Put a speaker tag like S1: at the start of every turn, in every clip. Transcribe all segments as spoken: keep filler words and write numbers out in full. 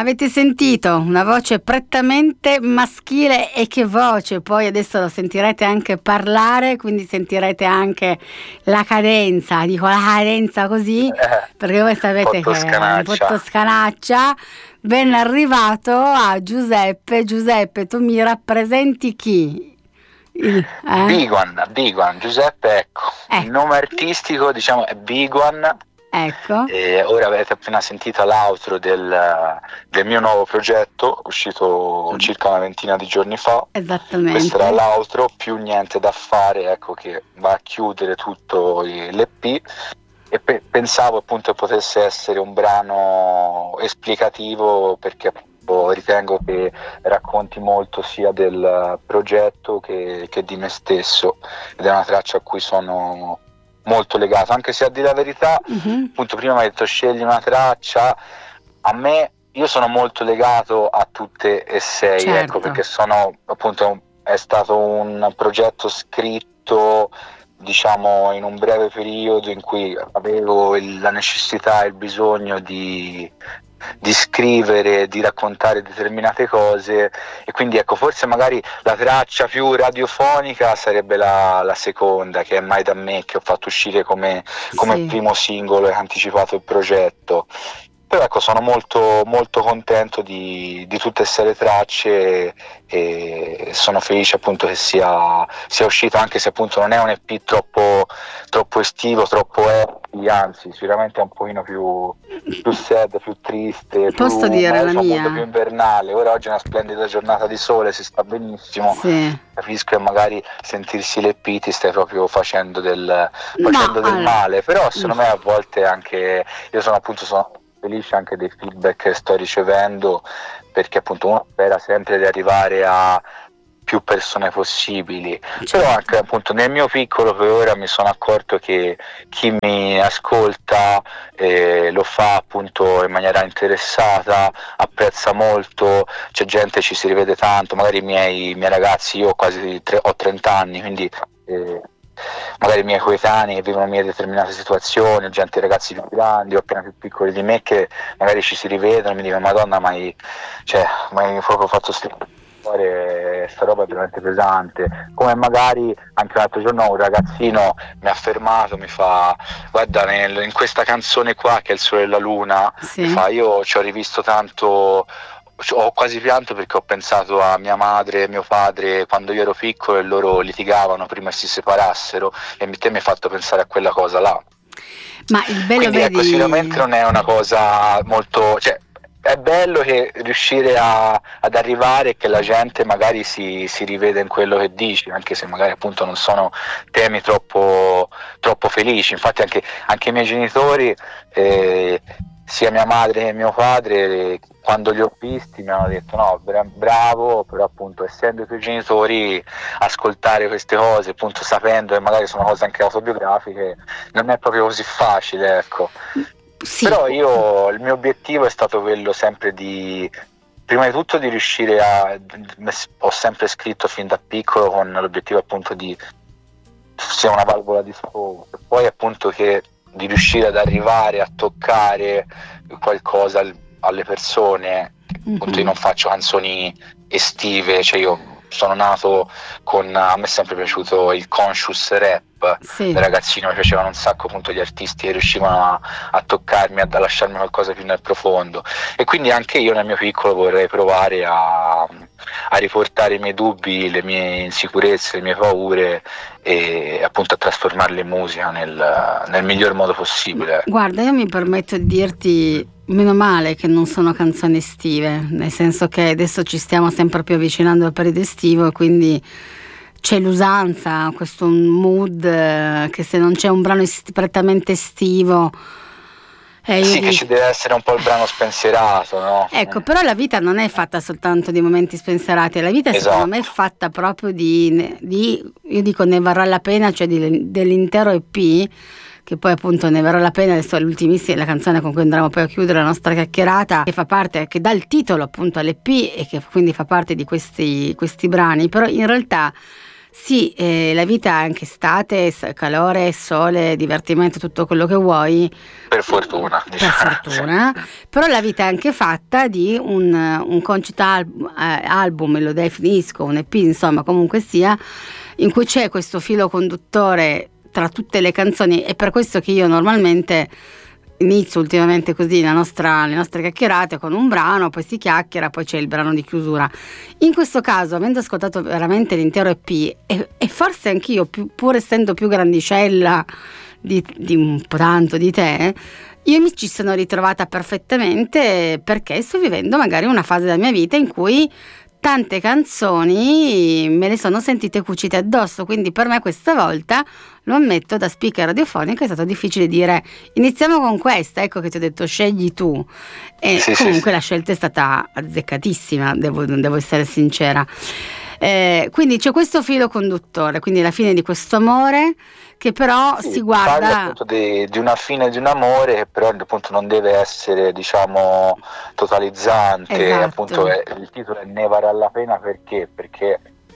S1: Avete sentito una voce prettamente maschile, e che voce, poi adesso lo sentirete anche parlare, quindi sentirete anche la cadenza, dico la cadenza così,
S2: Eh,
S1: perché voi sapete che è un po'
S2: toscanaccia.
S1: toscanaccia. Ben arrivato a Giuseppe. Giuseppe, tu mi rappresenti chi? Il, eh?
S2: Biguan, Biguan, Giuseppe, ecco, il
S1: Ecco,
S2: nome artistico diciamo è Biguan.
S1: ecco,
S2: E ora avete appena sentito l'outro del, del mio nuovo progetto, uscito circa una ventina di giorni fa. Questo era
S1: esattamente.
S2: l'outro, più niente da fare, ecco, che va a chiudere tutto l'E P. E pe- pensavo appunto potesse essere un brano esplicativo, perché appunto ritengo che racconti molto sia del progetto che, che di me stesso, ed è una traccia a cui sono molto legato, anche se, a dire la verità,
S1: Mhm.
S2: appunto prima mi hai detto scegli una traccia. A me, io sono molto legato a tutte e sei,
S1: Certo.
S2: ecco, perché sono appunto, è stato un progetto scritto diciamo in un breve periodo in cui avevo il, la necessità e il bisogno di, di scrivere, di raccontare determinate cose, e quindi ecco, forse magari la traccia più radiofonica sarebbe la, la seconda, che è Mai da me, che ho fatto uscire come, come
S1: Sì.
S2: primo singolo e anticipato il progetto. Però ecco, sono molto, molto contento di, di tutte e sei le tracce, e sono felice appunto che sia, sia uscito, anche se appunto non è un E P troppo, troppo estivo, troppo happy, anzi sicuramente è un pochino più, più sad, più triste, più,
S1: Posso dire
S2: magari
S1: la
S2: c'è un mood
S1: mia?
S2: più invernale. Ora oggi è una splendida giornata di sole, si sta benissimo.
S1: Sì.
S2: Capisco che magari sentirsi l'E P ti stai proprio facendo del,
S1: No,
S2: facendo del
S1: allora,
S2: male, però secondo me a volte anche, io sono appunto sono felice anche dei feedback che sto ricevendo, perché appunto uno spera sempre di arrivare a più persone possibili.
S1: certo.
S2: Però anche appunto nel mio piccolo per ora mi sono accorto che chi mi ascolta eh, lo fa appunto in maniera interessata, apprezza molto, c'è gente, ci si rivede tanto, magari i miei, i miei ragazzi, io ho quasi tre, ho trenta anni, quindi eh, magari i miei coetanei che vivono mie determinate situazioni, gente, ragazzi più grandi o appena più piccoli di me, che magari ci si rivedono e mi dicono Madonna, ma hai, cioè, ma hai proprio fatto stare, sta roba è veramente pesante. Come magari anche l'altro giorno un ragazzino mi ha fermato, mi fa guarda, nel, in questa canzone qua che è Il sole e la luna,
S1: Sì.
S2: mi fa io ci ho rivisto tanto, ho quasi pianto perché ho pensato a mia madre e mio padre quando io ero piccolo e loro litigavano prima che si separassero, e te mi hai fatto pensare a quella cosa là.
S1: Ma il bello,
S2: Quindi ecco,
S1: vedi,
S2: sicuramente non è una cosa molto, cioè, è bello che riuscire a, ad arrivare e che la gente magari si, si rivede in quello che dici, anche se magari appunto non sono temi troppo, troppo felici. Infatti anche, anche i miei genitori, eh, sia mia madre che mio padre, quando li ho visti mi hanno detto no, bra- bravo, però appunto essendo i tuoi genitori, ascoltare queste cose, appunto sapendo che magari sono cose anche autobiografiche, non è proprio così facile, ecco.
S1: sì,
S2: Però io, il mio obiettivo è stato quello sempre di, prima di tutto di riuscire a, ho sempre scritto fin da piccolo con l'obiettivo appunto di sia una valvola di sfogo, e poi appunto che di riuscire ad arrivare a toccare qualcosa al- alle persone. Appunto io non faccio canzoni estive, cioè io sono nato con, a me è sempre piaciuto il conscious rap.
S1: sì.
S2: Da ragazzino mi piacevano un sacco appunto gli artisti che riuscivano a, a toccarmi, a, a lasciarmi qualcosa più nel profondo, e quindi anche io nel mio piccolo vorrei provare a, a riportare i miei dubbi, le mie insicurezze, le mie paure, e appunto a trasformarle in musica nel, nel miglior modo possibile.
S1: Guarda, io mi permetto di dirti, meno male che non sono canzoni estive, nel senso che adesso ci stiamo sempre più avvicinando al periodo estivo, e quindi c'è l'usanza, questo mood, eh, che se non c'è un brano est- prettamente estivo, eh, io
S2: Sì, che
S1: dico...
S2: ci deve essere un po' il brano spensierato, no?
S1: Ecco, però la vita non è fatta soltanto di momenti spensierati, la vita secondo me è
S2: Esatto.
S1: fatta proprio di, di io dico ne varrà la pena, cioè di- dell'intero E P, che poi appunto ne varrà la pena. Adesso è l'ultimissima, la canzone con cui andremo poi a chiudere la nostra chiacchierata, che fa parte, che dà il titolo appunto all'E P e che quindi fa parte di questi, questi brani, però in realtà Sì, eh, la vita è anche estate, s- calore, sole, divertimento, tutto quello che vuoi.
S2: Per fortuna,
S1: Per
S2: diciamo.
S1: fortuna, però la vita è anche fatta di un, un concept al- eh, album, lo definisco, un E P, insomma, comunque sia, in cui c'è questo filo conduttore tra tutte le canzoni. È per questo che io normalmente inizio ultimamente così la nostra, le nostre chiacchierate con un brano, poi si chiacchiera, poi c'è il brano di chiusura. In questo caso, avendo ascoltato veramente l'intero E P, e, e forse anch'io, più, pur essendo più grandicella di, di un po' tanto di te, io mi ci sono ritrovata perfettamente, perché sto vivendo magari una fase della mia vita in cui tante canzoni me le sono sentite cucite addosso, quindi per me questa volta, lo ammetto, da speaker radiofonica è stato difficile dire iniziamo con questa, ecco che ti ho detto scegli tu, e
S2: Sì, sì,
S1: comunque
S2: sì.
S1: la scelta è stata azzeccatissima, devo, devo essere sincera. Eh, quindi c'è questo filo conduttore, quindi la fine di questo amore che però
S2: Sì,
S1: si
S2: parla
S1: guarda.
S2: appunto di, di una fine di un amore che però appunto non deve essere, diciamo, totalizzante. Appunto
S1: Esatto.
S2: è- il titolo è Ne varrà la pena perché? Perché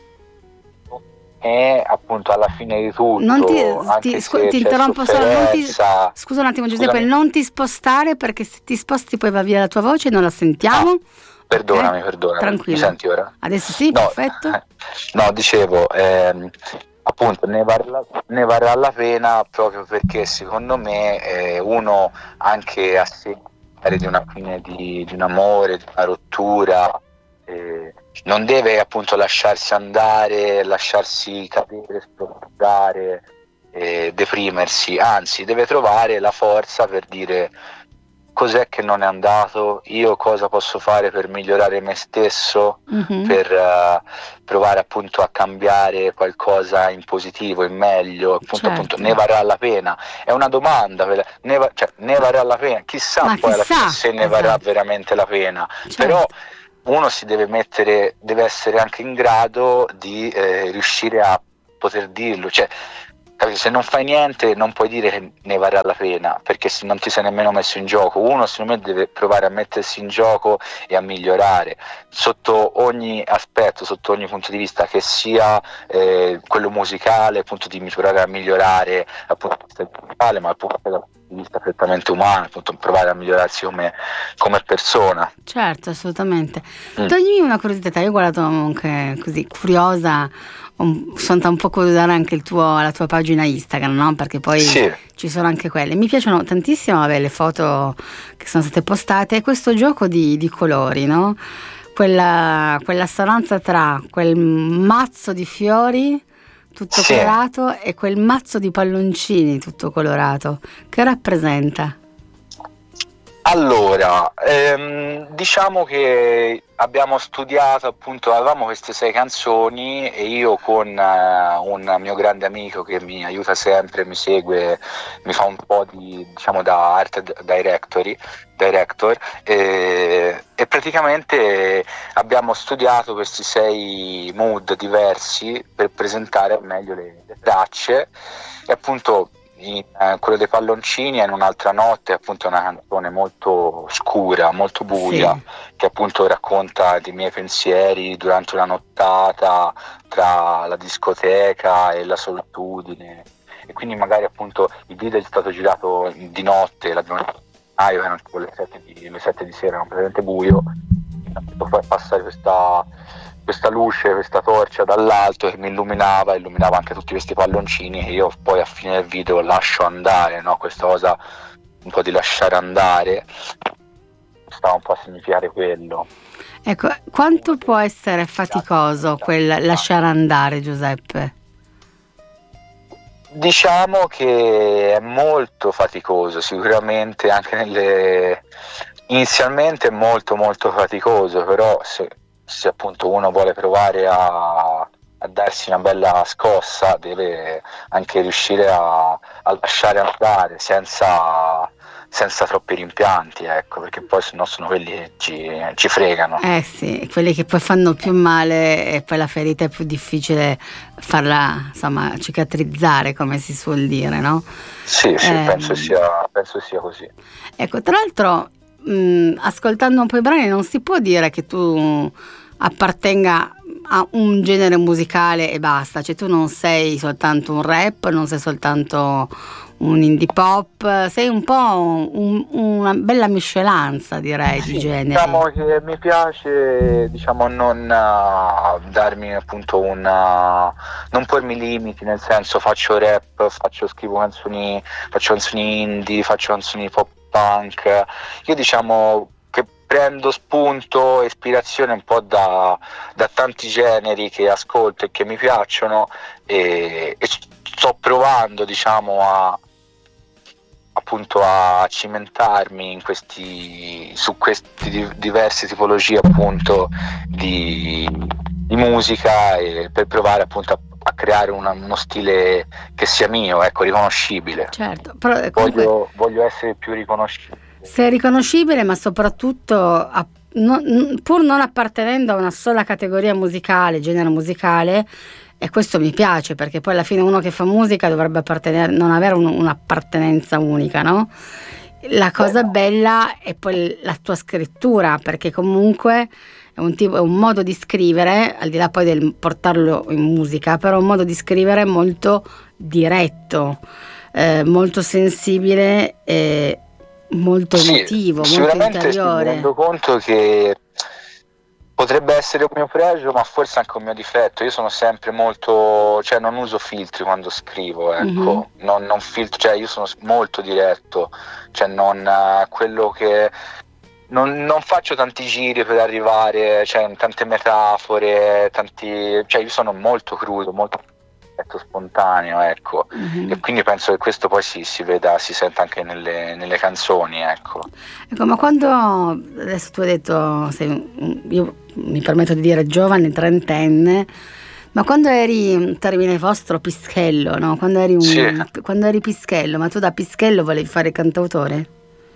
S2: è appunto alla fine di
S1: Non ti,
S2: tutto,
S1: ti-
S2: anche
S1: scu-
S2: se
S1: ti
S2: c'è
S1: interrompo solo, non ti,
S2: sofferenza.
S1: scusa un attimo Giuseppe,
S2: Scusami?
S1: non ti spostare perché se ti sposti poi va via la tua voce e non la
S2: Ah,
S1: sentiamo. Ok?
S2: perdonami, perdonami. Mi
S1: Tranquillo.
S2: senti ora?
S1: Adesso sì,
S2: No,
S1: perfetto.
S2: no, dicevo, ehm, appunto ne varrà, ne varrà la pena proprio perché secondo me eh, uno anche a seguito di una fine di, di un amore, di una rottura, eh, non deve appunto lasciarsi andare, lasciarsi cadere, sprofondare, eh, deprimersi, anzi deve trovare la forza per dire cos'è che non è andato, io cosa posso fare per migliorare me stesso,
S1: Mhm.
S2: per uh, provare appunto a cambiare qualcosa in positivo, in meglio, appunto, appunto
S1: Certo.
S2: ne varrà la pena? È una domanda, per- ne, va- cioè, ne varrà la pena? Chissà
S1: Ma
S2: poi alla fine
S1: chissà,
S2: se ne varrà
S1: esatto.
S2: veramente la pena, però
S1: Certo.
S2: uno si deve mettere, deve essere anche in grado di eh, riuscire a poter dirlo, cioè capito? Se non fai niente non puoi dire che ne varrà la pena, perché se non ti sei nemmeno messo in gioco. Uno secondo me deve provare a mettersi in gioco e a migliorare sotto ogni aspetto, sotto ogni punto di vista, che sia eh, quello musicale, appunto di provare a migliorare appunto dal punto di vista musicale, ma appunto dal punto di vista prettamente umano, appunto provare a migliorarsi come, come persona.
S1: Certo, assolutamente.
S2: Mm.
S1: Toglimi una curiosità, io ho guardato anche così, curiosa, un- sono andata un po' a curiosare anche il tuo, la tua pagina Instagram, no? Perché poi
S2: Sì.
S1: ci sono anche quelle. Mi piacciono tantissimo, vabbè, le foto che sono state postate e questo gioco di, di colori, no? Quella, quell'assonanza tra quel mazzo di fiori tutto
S2: Sì.
S1: colorato e quel mazzo di palloncini tutto colorato, che rappresenta?
S2: Allora, ehm, diciamo che abbiamo studiato appunto, avevamo queste sei canzoni e io con eh, un mio grande amico che mi aiuta sempre, mi segue, mi fa un po' di, diciamo, da art directory, director, eh, e praticamente abbiamo studiato questi sei mood diversi per presentare meglio le, le tracce e appunto in, eh, quello dei palloncini è In un'altra notte, appunto è una canzone molto scura, molto buia,
S1: Sì.
S2: che appunto racconta dei miei pensieri durante una nottata tra la discoteca e la solitudine, e quindi magari appunto il video è stato girato di notte, l'abbiamo ah, io erano tipo le sette di, le sette di sera, era completamente buio, per far passare questa questa luce, questa torcia dall'alto che mi illuminava, illuminava anche tutti questi palloncini e io poi a fine del video lascio andare, no? Questa cosa un po' di lasciare andare stava un po' a significare quello.
S1: Ecco, quanto può essere faticoso quel lasciare andare, Giuseppe?
S2: Diciamo che è molto faticoso, sicuramente anche nelle inizialmente è molto molto faticoso, però se, se appunto uno vuole provare a, a darsi una bella scossa deve anche riuscire a, a lasciare andare senza, senza troppi rimpianti, ecco, perché poi sennò sono quelli che ci, ci fregano.
S1: Eh sì, quelli che poi fanno più male e poi la ferita è più difficile farla, insomma, cicatrizzare, come si suol dire, no?
S2: Sì, sì,
S1: Ehm,
S2: penso sia, penso sia così.
S1: Ecco, tra l'altro, mh, ascoltando un po' i brani non si può dire che tu appartenga a un genere musicale e basta, cioè tu non sei soltanto un rap, non sei soltanto un indie pop, sei un po' un, una bella miscelanza, direi,
S2: sì,
S1: di generi.
S2: Diciamo che mi piace, diciamo, non uh, darmi appunto una, non pormi limiti, nel senso faccio rap, faccio scrivo canzoni, faccio canzoni indie, faccio canzoni pop punk. Io diciamo che prendo spunto e ispirazione un po' da, da tanti generi che ascolto e che mi piacciono, e, e sto provando, diciamo, a appunto a cimentarmi in questi, su queste di, diverse tipologie appunto di, di musica, e per provare appunto a, a creare una, uno stile che sia mio, ecco, riconoscibile.
S1: Certo, però comunque
S2: voglio, voglio essere più riconoscibile.
S1: sei riconoscibile, ma soprattutto a, no, pur non appartenendo a una sola categoria musicale, genere musicale. E questo mi piace, perché poi alla fine uno che fa musica dovrebbe appartenere, non avere un, un'appartenenza unica, no? La cosa bella è poi la tua scrittura, perché comunque è un, tipo, è un modo di scrivere, al di là poi del portarlo in musica, però è un modo di scrivere molto diretto, eh, molto sensibile e molto emotivo,
S2: sì,
S1: molto
S2: sicuramente
S1: interiore.
S2: Sì, mi rendo conto che potrebbe essere un mio pregio, ma forse anche un mio difetto. Io sono sempre molto, cioè non uso filtri quando scrivo, ecco, mm-hmm. non, non filtro, cioè io sono molto diretto, cioè non uh, quello che non, non faccio tanti giri per arrivare, cioè tante metafore, tanti, cioè io sono molto crudo, molto spontaneo, ecco, mm-hmm. e quindi penso che questo poi si, si veda, si senta anche nelle, nelle canzoni, ecco.
S1: Ecco, ma quando adesso tu hai detto, sei, io mi permetto di dire giovane, trentenne, ma quando eri un termine vostro pischello, no? Quando eri un
S2: sì.
S1: quando eri pischello, ma tu da pischello volevi fare il cantautore?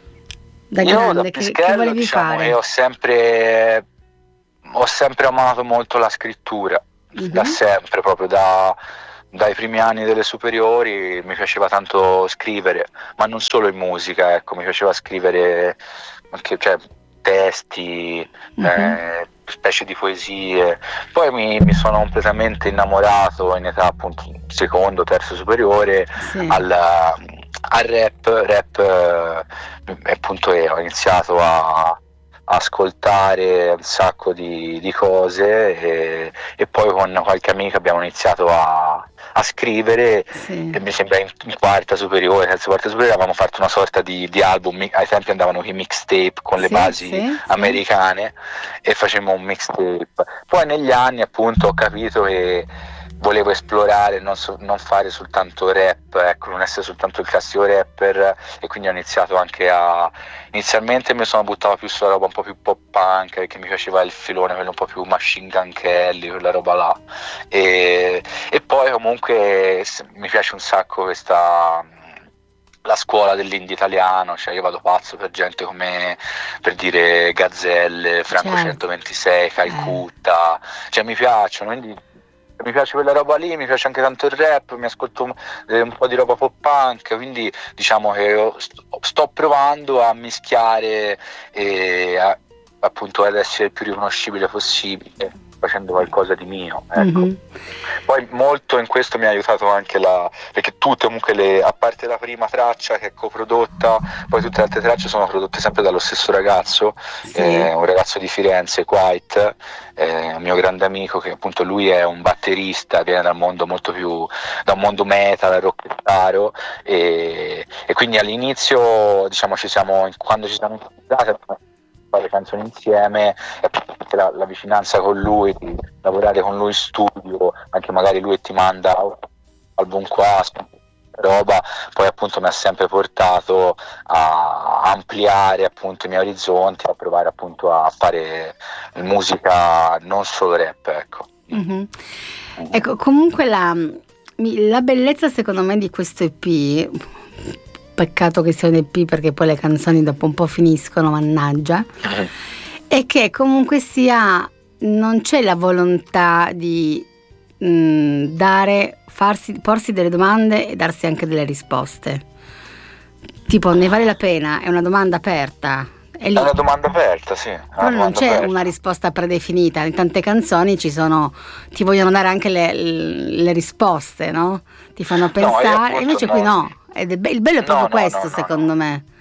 S1: Da
S2: io
S1: grande,
S2: da
S1: che, che volevi
S2: diciamo,
S1: fare?
S2: Io ho sempre ho sempre amato molto la scrittura, mm-hmm. da sempre, proprio da dai primi anni delle superiori mi piaceva tanto scrivere, ma non solo in musica, ecco, mi piaceva scrivere anche, cioè, testi, mm-hmm. eh, specie di poesie. Poi mi, mi sono completamente innamorato in età appunto secondo, terzo superiore, sì. al, al rap, rap eh, appunto eh, ho iniziato a ascoltare un sacco di, di cose, e, e poi con qualche amico abbiamo iniziato a, a scrivere, sì. E mi sembra in, in quarta superiore, terza quarta superiore avevamo fatto una sorta di, di album, ai tempi andavano i mixtape con sì, le basi sì, americane, sì. E facemmo un mixtape. Poi negli anni appunto ho capito che volevo esplorare, non, so, non fare soltanto rap, ecco, non essere soltanto il classico rapper, e quindi ho iniziato anche a, inizialmente mi sono buttato più sulla roba un po' più pop punk, perché mi piaceva il filone, quello un po' più Machine Gun Kelly, quella roba là, e, e poi comunque mi piace un sacco questa, la scuola dell'indie italiano, cioè io vado pazzo per gente come, per dire, Gazzelle, Franco certo. centoventisei, Calcutta, eh. cioè mi piacciono, quindi mi piace quella roba lì, mi piace anche tanto il rap, mi ascolto un, eh, un po' di roba pop punk, quindi diciamo che io sto, sto provando a mischiare e a, appunto ad essere il più riconoscibile possibile, facendo qualcosa di mio, ecco. Mm-hmm. Poi molto in questo mi ha aiutato anche la, perché tutte comunque le, a parte la prima traccia che è coprodotta, poi tutte le altre tracce sono prodotte sempre dallo stesso ragazzo, sì. eh, un ragazzo di Firenze, Quite, eh, un mio grande amico, che appunto lui è un batterista, viene dal mondo molto più, da un mondo metal, rockettaro, e, e quindi all'inizio diciamo ci siamo, quando ci siamo incontrati, fare canzoni insieme, e la, la vicinanza con lui, di lavorare con lui in studio, anche magari lui ti manda album qua, roba, poi appunto mi ha sempre portato a ampliare appunto i miei orizzonti, a provare appunto a fare musica non solo rap, ecco.
S1: Mm-hmm. Ecco, comunque la, la bellezza secondo me di questo E P, peccato che sia un E P perché poi le canzoni dopo un po' finiscono, mannaggia, è che comunque sia non c'è la volontà di mh, dare, farsi, porsi delle domande e darsi anche delle risposte, tipo ne vale la pena, è una domanda aperta, È, lì.
S2: È una domanda aperta, sì.
S1: Però non c'è aperta. Una risposta predefinita. In tante canzoni ci sono, ti vogliono dare anche le, le risposte, no? Ti fanno pensare, no, invece non... qui no. Ed è be- il bello è proprio no, no, questo, no, no, secondo no. me.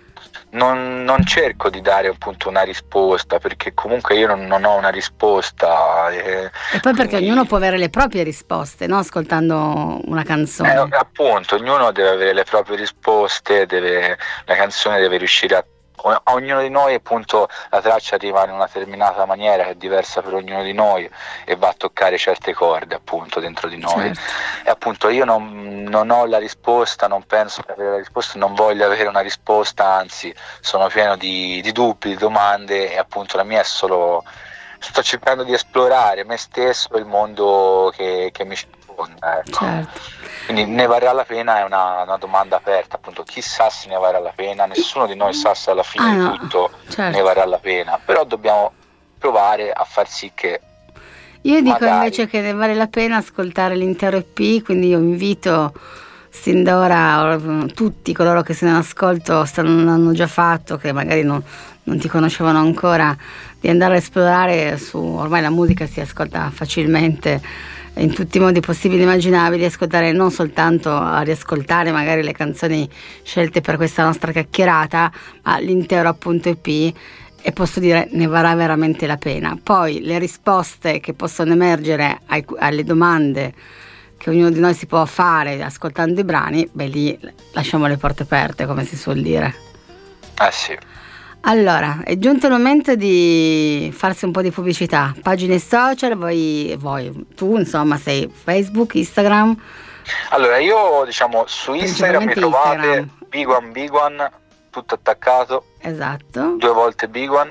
S2: Non, non cerco di dare appunto una risposta, perché comunque io non, non ho una risposta.
S1: E, e poi perché quindi... ognuno può avere le proprie risposte, no? Ascoltando una canzone.
S2: Eh, appunto, ognuno deve avere le proprie risposte, deve, la canzone deve riuscire a a ognuno di noi, appunto, la traccia arriva in una determinata maniera che è diversa per ognuno di noi e va a toccare certe corde, appunto, dentro di noi.
S1: Certo.
S2: E appunto io non, non ho la risposta, non penso di avere la risposta, non voglio avere una risposta, anzi sono pieno di, di dubbi, di domande, e appunto la mia è solo, sto cercando di esplorare me stesso e il mondo che, che mi circonda, ecco.
S1: Certo.
S2: Quindi ne varrà la pena è una, una domanda aperta, appunto, chissà se ne varrà la pena, nessuno di noi sa se alla fine
S1: ah,
S2: di
S1: no.
S2: tutto
S1: certo.
S2: ne varrà la pena, però dobbiamo provare a far sì che
S1: io dico
S2: magari...
S1: invece che ne vale la pena ascoltare l'intero E P, quindi io invito sin da ora tutti coloro che se ne ascolto stanno, hanno già fatto, che magari non, non ti conoscevano ancora, di andare a esplorare su, ormai la musica si ascolta facilmente in tutti i modi possibili e immaginabili, ascoltare non soltanto a riascoltare magari le canzoni scelte per questa nostra chiacchierata, ma l'intero appunto E P, e posso dire ne varrà veramente la pena. Poi le risposte che possono emergere ai, alle domande che ognuno di noi si può fare ascoltando i brani, beh, lì lasciamo le porte aperte, come si suol dire.
S2: Ah sì.
S1: Allora, è giunto il momento di farsi un po' di pubblicità. Pagine social, voi, voi tu insomma sei Facebook, Instagram?
S2: Allora io diciamo su Instagram mi trovate Biguan Biguan, tutto attaccato.
S1: Esatto.
S2: Due volte Biguan.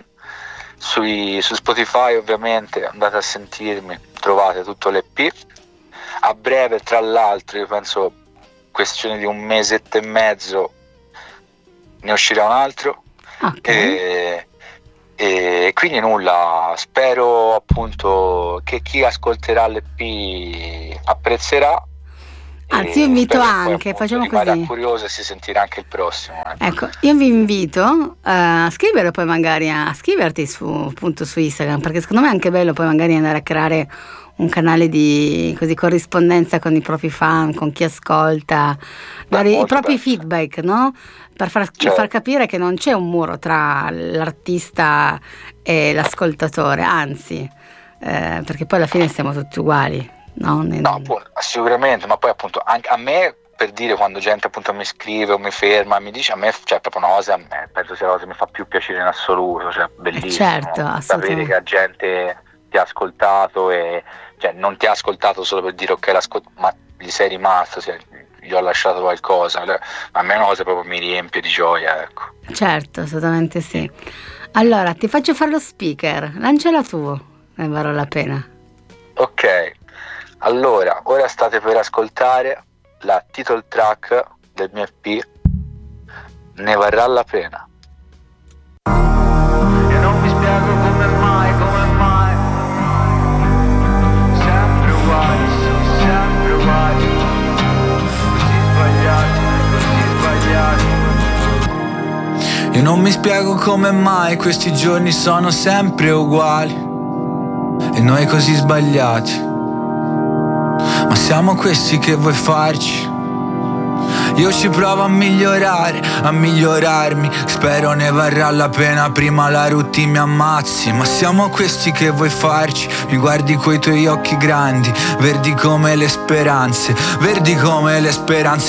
S2: Sui, su Spotify ovviamente andate a sentirmi, trovate tutto l'E P. A breve, tra l'altro, io penso questione di un mesetto e mezzo ne uscirà un altro.
S1: Okay.
S2: E, e quindi nulla, spero appunto che chi ascolterà l'E P apprezzerà.
S1: Anzi, io invito anche,
S2: poi,
S1: facciamo
S2: così
S1: così,
S2: curioso e si sentirà anche il prossimo, ecco.
S1: ecco, io vi invito a scrivere, poi magari a scriverti su, appunto su Instagram, perché secondo me è anche bello poi magari andare a creare un canale di così corrispondenza con i propri fan, con chi ascolta, dare i propri bello. feedback, no? Per far, certo. far capire che non c'è un muro tra l'artista e l'ascoltatore, anzi, eh, perché poi alla fine siamo tutti uguali, no? Nel...
S2: No, sicuramente, ma poi appunto anche a me, per dire, quando gente appunto mi scrive o mi ferma, mi dice, a me, cioè proprio una cosa, a me penso sia la cosa che mi fa più piacere in assoluto, cioè bellissimo,
S1: certo,
S2: sapere che la gente ti ha ascoltato e cioè non ti ha ascoltato solo per dire ok l'ascolto, ma gli sei rimasto, cioè, gli ho lasciato qualcosa, a me è una cosa proprio mi riempie di gioia, ecco.
S1: Certo, assolutamente sì. Allora ti faccio fare lo speaker, lanciala tu, ne varrà la pena.
S2: Ok, allora ora state per ascoltare la title track del mio E P, Ne varrà la pena.
S3: E non mi spiego come mai, come mai sempre uguali, sempre uguali, così sbagliati, così sbagliati.
S4: Io non mi spiego come mai questi giorni sono sempre uguali e noi così sbagliati. Ma siamo questi che vuoi farci? Io ci provo a migliorare, a migliorarmi. Spero ne varrà la pena, prima la routine mi ammazzi. Ma siamo questi che vuoi farci? Mi guardi coi tuoi occhi grandi, verdi come le speranze, verdi come le speranze.